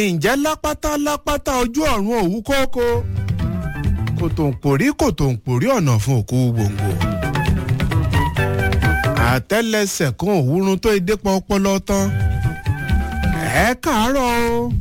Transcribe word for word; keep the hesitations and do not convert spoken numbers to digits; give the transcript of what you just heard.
ǹjẹ́ lápátá lápátá ojú ọ̀run òwú kókó kòtòǹpòrí kòtòǹpòrí ọ̀nà fún òkú gbòǹgbò àtẹ́lẹsẹ̀ kan òwúrun tó ìdépọ̀ ọpọlọ tán ẹ káàárọ̀ o